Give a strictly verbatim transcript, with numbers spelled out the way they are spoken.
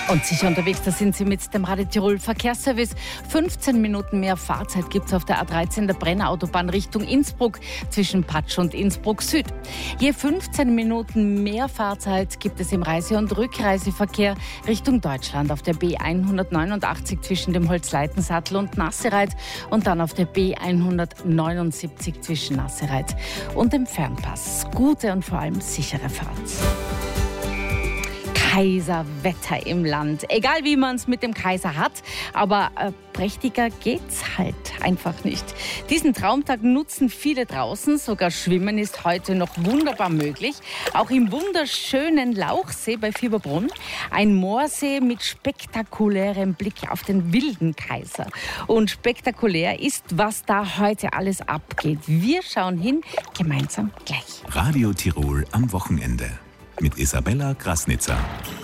Und sicher unterwegs, da sind Sie mit dem Radio Tirol Verkehrsservice. fünfzehn Minuten mehr Fahrzeit gibt es auf der A dreizehn der Brenner-Autobahn Richtung Innsbruck zwischen Patsch und Innsbruck Süd. Je fünfzehn Minuten mehr Fahrzeit gibt es im Reise- und Rückreiseverkehr Richtung Deutschland auf der B hundertneunundachtzig zwischen dem Holzleitensattel und Nassereit und dann auf der B hundertneunundsiebzig zwischen Nassereit und dem Fernpass. Gute und vor allem sichere Fahrt. Kaiserwetter im Land. Egal wie man es mit dem Kaiser hat, aber äh, prächtiger geht's halt einfach nicht. Diesen Traumtag nutzen viele draußen, sogar Schwimmen ist heute noch wunderbar möglich. Auch im wunderschönen Lauchsee bei Fieberbrunn. Ein Moorsee mit spektakulärem Blick auf den wilden Kaiser. Und spektakulär ist, was da heute alles abgeht. Wir schauen hin, gemeinsam gleich. Radio Tirol am Wochenende mit Isabella Grasnitzer.